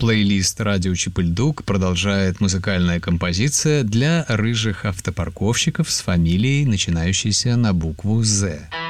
Плейлист «Радио Чип-и-Льдук» продолжает музыкальная композиция для рыжих автопарковщиков с фамилией, начинающейся на букву «З».